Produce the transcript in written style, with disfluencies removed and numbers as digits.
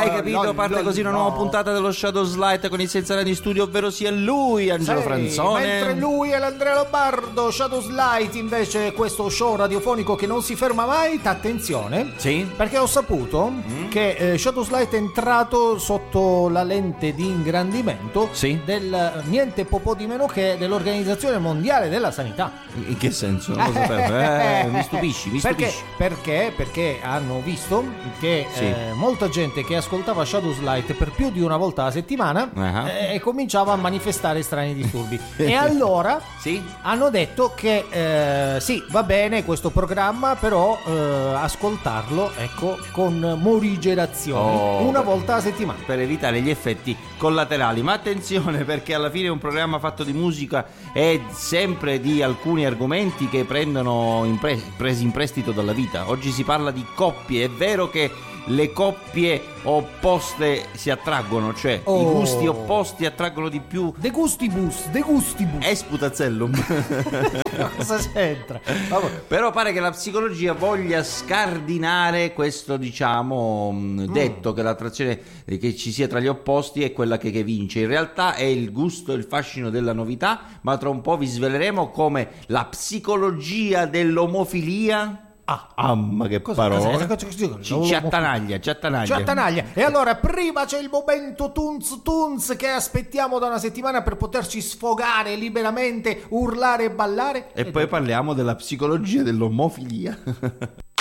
Hai capito? Parte così una nuova puntata dello Shadows Light con il senza in studio, ovvero sia lui, Angelo Franzone. Mentre lui è l'Andrea Lombardo, Shadows Light invece è questo show radiofonico che non si ferma mai. Attenzione, sì, perché ho saputo che Shadows Light è entrato sotto la lente di ingrandimento del niente po' di meno che dell'Organizzazione Mondiale della Sanità. In che senso? Non lo sapevo. Mi stupisci. Perché hanno visto che molta gente che ascoltava Shadows Light per più di una volta a settimana cominciava a manifestare strani disturbi. E allora hanno detto che sì, va bene questo programma, però ascoltarlo, ecco, con morigerazione una volta a settimana per evitare gli effetti collaterali. Ma attenzione, perché alla fine un programma fatto di musica è sempre di alcuni argomenti che prendono presi in prestito dalla vita. Oggi si parla di coppie. È vero che le coppie opposte si attraggono, cioè i gusti opposti attraggono di più. De gustibus. Esputazzellum. Cosa c'entra? Però pare che la psicologia voglia scardinare questo, diciamo, detto che l'attrazione che ci sia tra gli opposti è quella che vince. In realtà è il gusto e il fascino della novità, ma tra un po' vi sveleremo come la psicologia dell'omofilia. Ma che parola! Ci attanaglia. E allora prima c'è il momento Tunz che aspettiamo da una settimana per poterci sfogare liberamente, urlare e ballare. E poi parliamo della psicologia dell'omofilia.